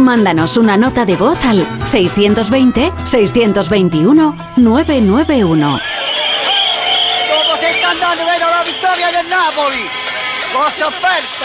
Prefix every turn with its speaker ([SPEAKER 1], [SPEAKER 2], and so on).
[SPEAKER 1] Mándanos una nota de voz al 620-621-991.
[SPEAKER 2] Dopo 70 anni vedo la vittoria del Napoli. Vostra offerta.